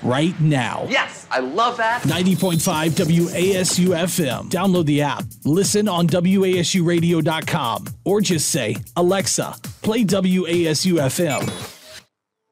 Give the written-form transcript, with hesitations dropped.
right now. Yes, I love that. 90.5 WASU FM. Download the app, listen on WASUradio.com, or just say, Alexa, play WASU FM.